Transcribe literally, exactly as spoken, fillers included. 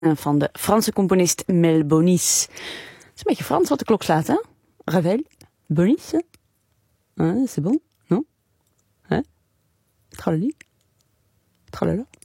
van de Franse componist Mel Bonis. Het is een beetje Frans wat de klok slaat, hè? Ravel, Bonis. Ah, c'est bon, non? Hè? Tralali? Tralala?